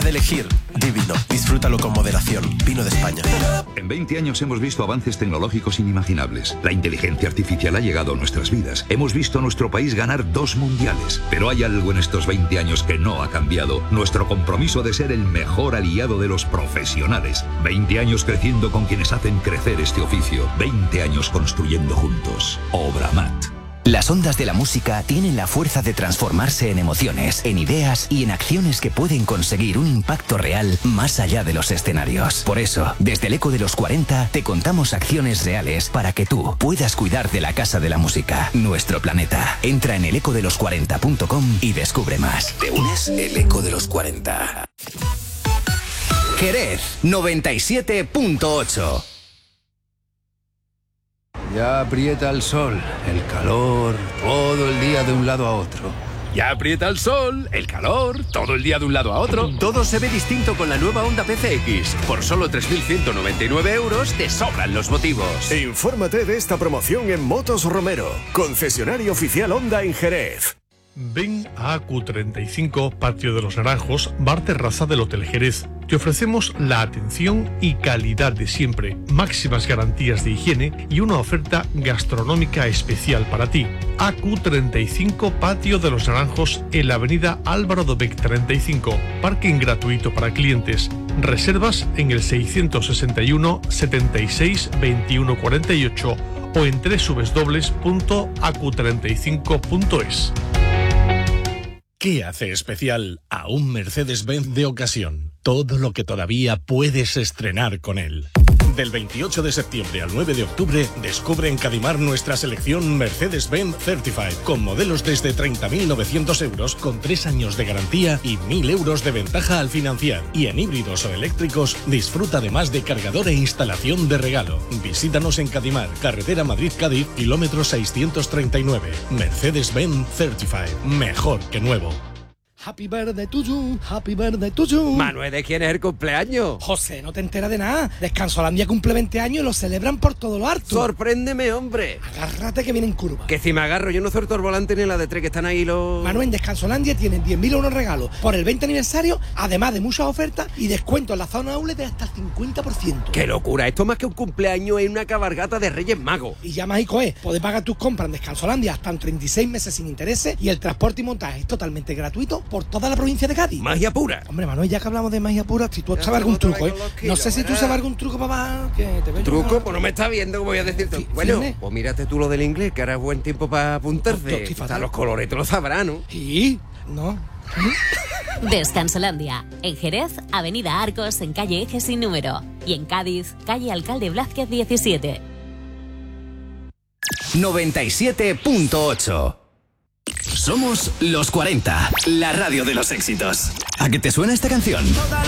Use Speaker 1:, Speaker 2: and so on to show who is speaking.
Speaker 1: de elegir, divino. Disfrútalo con moderación. Vino de España.
Speaker 2: En 20 años hemos visto avances tecnológicos inimaginables. La inteligencia artificial ha llegado a nuestras vidas. Hemos visto a nuestro país ganar 2 mundiales. Pero hay algo en estos 20 años que no ha cambiado. Nuestro compromiso de ser el mejor aliado de los profesionales. 20 años creciendo con quienes hacen crecer este oficio. 20 años construyendo juntos. Obramat.
Speaker 3: Las ondas de la música tienen la fuerza de transformarse en emociones, en ideas y en acciones que pueden conseguir un impacto real más allá de los escenarios. Por eso, desde el Eco de los 40 te contamos acciones reales para que tú puedas cuidar de la Casa de la Música, nuestro planeta. Entra en elecodelos40.com y descubre más. ¿Te unes? El Eco de los 40. Jerez 97.8.
Speaker 4: Ya aprieta el sol, el calor, todo el día de un lado a otro.
Speaker 5: Ya aprieta el sol, el calor, todo el día de un lado a otro. Todo se ve distinto con la nueva Honda PCX. Por solo 3.199 euros te sobran los motivos.
Speaker 6: Infórmate de esta promoción en Motos Romero, concesionario oficial Honda en Jerez.
Speaker 7: Ven a AQ35, Patio de los Naranjos, bar terraza del Hotel Jerez. Te ofrecemos la atención y calidad de siempre, máximas garantías de higiene y una oferta gastronómica especial para ti. AQ35, Patio de los Naranjos, en la avenida Álvaro Dobech 35. Parking gratuito para clientes. Reservas en el 661 76 21 48 o en www.acu35.es.
Speaker 8: ¿Qué hace especial a un Mercedes-Benz de ocasión? Todo lo que todavía puedes estrenar con él. Del 28 de septiembre al 9 de octubre, descubre en Cadimar nuestra selección Mercedes-Benz Certified, con modelos desde 30.900 euros, con 3 años de garantía y 1.000 euros de ventaja al financiar. Y en híbridos o eléctricos, disfruta además de cargador e instalación de regalo. Visítanos en Cadimar, carretera Madrid-Cádiz, kilómetro 639. Mercedes-Benz Certified, mejor que nuevo.
Speaker 9: Happy birthday to you, happy birthday to you.
Speaker 10: Manuel, ¿de quién es el cumpleaños?
Speaker 9: José, no te enteras de nada. Descansolandia cumple 20 años y lo celebran por todo lo harto.
Speaker 10: Sorpréndeme, hombre.
Speaker 9: Agárrate que viene en curva.
Speaker 10: Que si me agarro, yo no suelto el volante ni la de tres, que están ahí los...
Speaker 9: Manuel, en Descansolandia tienen 10.000 euros regalos por el 20 aniversario, además de muchas ofertas y descuentos en la zona outlet de hasta el 50%.
Speaker 10: ¡Qué locura! Esto más que un cumpleaños es una cabalgata de Reyes Magos.
Speaker 9: Y ya mágico es, podés pagar tus compras en Descansolandia hasta en 36 meses sin intereses y el transporte y montaje es totalmente gratuito por toda la provincia de Cádiz.
Speaker 10: Magia pura.
Speaker 9: Hombre, Manuel, ya que hablamos de magia pura, si tú sabes algún truco, no sé si tú sabes algún truco para que te veo.
Speaker 10: ¿Truco? Pues no me está viendo, como voy a decirte. Bueno, pues mírate tú lo del inglés, que ahora es buen tiempo para apuntarse. Quizás los colores te lo sabrán, ¿no?
Speaker 9: Sí, no.
Speaker 11: Descansolandia. En Jerez, avenida Arcos, en calle Eje sin número. Y en Cádiz, calle Alcalde Blázquez 17.
Speaker 3: 97.8. Somos los 40, la radio de los éxitos. ¿A qué te suena esta canción?